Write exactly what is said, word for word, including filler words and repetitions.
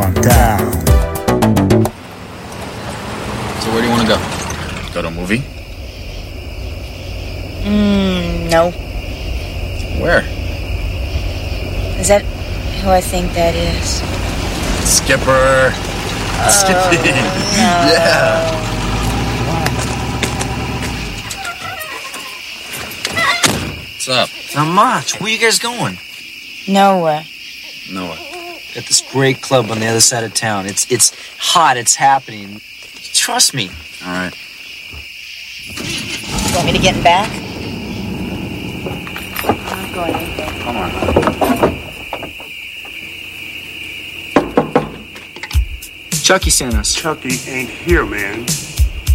going down. So where do you want to go? Go to a movie? Mm, no. Where? Is that who I think that is? Skipper. Oh, Skippy. No. Yeah. What's up? Not much. Where you guys going? Nowhere. Nowhere. At this great club on the other side of town. It's it's hot. It's happening. Trust me. All right. You want me to get in back? I'm going in there. Come on. Chucky sent us. Chucky ain't here, man.